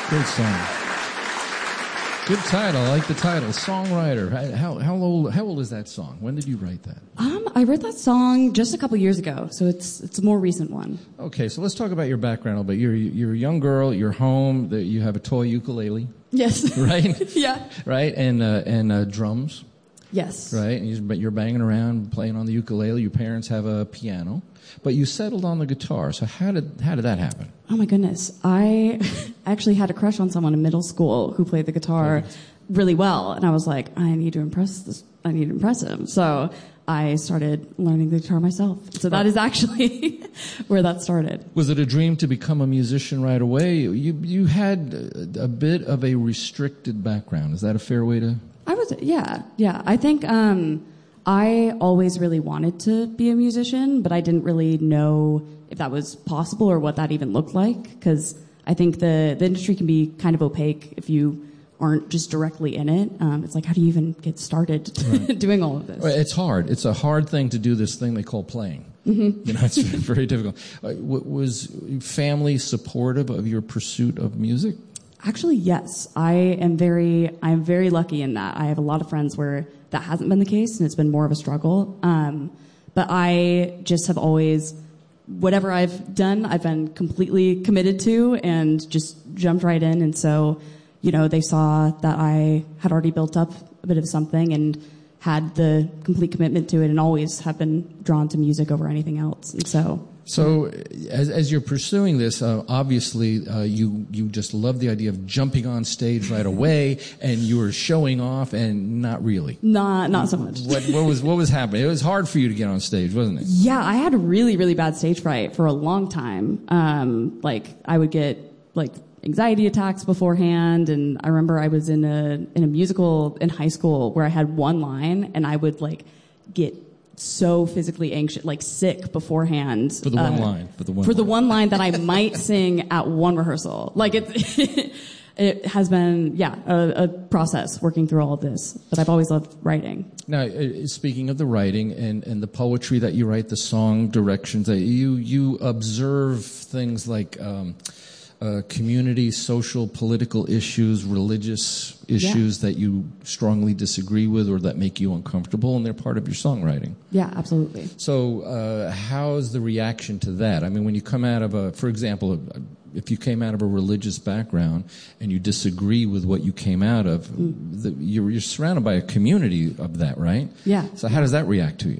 Good song. Good title. I like the title. Songwriter. How old is that song? When did you write that? I wrote that song just a couple years ago, so it's a more recent one. Okay, so let's talk about your background a little bit. You're a young girl. You're home. You have a toy ukulele. Yes. Right. Yeah. Right, and drums. Yes. Right, but you're banging around playing on the ukulele. Your parents have a piano, but you settled on the guitar. So how did that happen? Oh my goodness, I actually had a crush on someone in middle school who played the guitar really well, and I was like, I need to impress him. So I started learning the guitar myself. So that is actually where that started. Was it a dream to become a musician right away? You had a bit of a restricted background. Is that a fair way to? Yeah. I think I always really wanted to be a musician, but I didn't really know if that was possible or what that even looked like, because I think the industry can be kind of opaque if you aren't just directly in it. It's like, how do you even get started doing all of this? Well, it's hard. It's a hard thing to do this thing they call playing. Mm-hmm. It's very difficult. Was family supportive of your pursuit of music? Actually, yes. I'm very lucky in that. I have a lot of friends where that hasn't been the case, and it's been more of a struggle. But I just have always, whatever I've done, I've been completely committed to and just jumped right in. And so, they saw that I had already built up a bit of something and had the complete commitment to it, and always have been drawn to music over anything else. And so as you're pursuing this, obviously you just love the idea of jumping on stage right away, and you were showing off, and not really. Not so much. What was happening? It was hard for you to get on stage, wasn't it? Yeah, I had really, really bad stage fright for a long time. I would get anxiety attacks beforehand, and I remember I was in a musical in high school where I had one line, and I would get so physically anxious, sick beforehand. For the one line. For the one line that I might sing at one rehearsal. It has been, a process working through all of this. But I've always loved writing. Now, speaking of the writing and the poetry that you write, the song directions, you observe things like community, social, political issues, religious issues that you strongly disagree with or that make you uncomfortable, and they're part of your songwriting. Yeah, absolutely. So how's the reaction to that? I mean, when you come out of for example, if you came out of a religious background and you disagree with what you came out of, you're surrounded by a community of that, right? Yeah. So how does that react to you?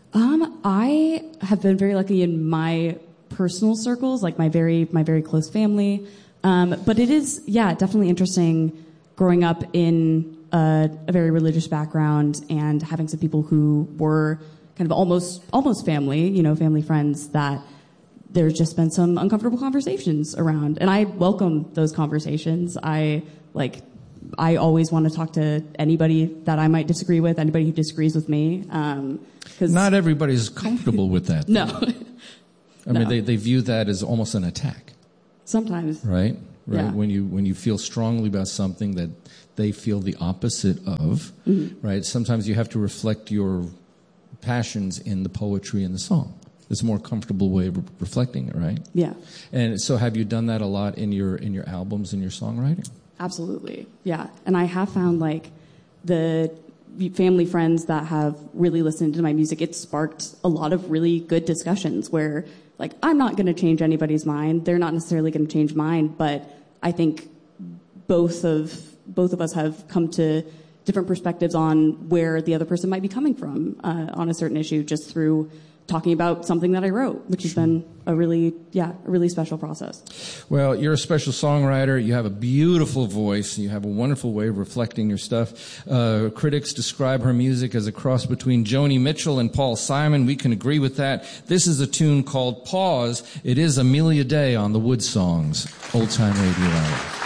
I have been very lucky in my personal circles, my very close family. But it is, definitely interesting growing up in a very religious background and having some people who were kind of almost family, family friends, that there's just been some uncomfortable conversations around. And I welcome those conversations. I always want to talk to anybody that I might disagree with, anybody who disagrees with me. 'Cause not everybody's comfortable with that. No. I mean, they view that as almost an attack. Sometimes. Right? Yeah. When you feel strongly about something that they feel the opposite of, right? Sometimes you have to reflect your passions in the poetry and the song. It's a more comfortable way of reflecting it, right? Yeah. And so have you done that a lot in your albums and your songwriting? Absolutely. Yeah. And I have found the family friends that have really listened to my music, it sparked a lot of really good discussions where I'm not going to change anybody's mind. They're not necessarily going to change mine, but I think both of us have come to different perspectives on where the other person might be coming from on a certain issue just through talking about something that I wrote, which has been a really special process. Well, you're a special songwriter. You have a beautiful voice. You have a wonderful way of reflecting your stuff. Critics describe her music as a cross between Joni Mitchell and Paul Simon. We can agree with that. This is a tune called Pause. It is Amelia Day on the Wood Songs, Old Time Radio Hour.